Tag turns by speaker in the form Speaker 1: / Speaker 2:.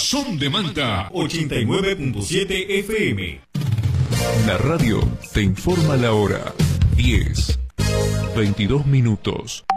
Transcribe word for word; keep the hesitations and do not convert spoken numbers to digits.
Speaker 1: Son de Manta ochenta y nueve punto siete F M.
Speaker 2: La radio te informa la hora. diez, veintidós minutos.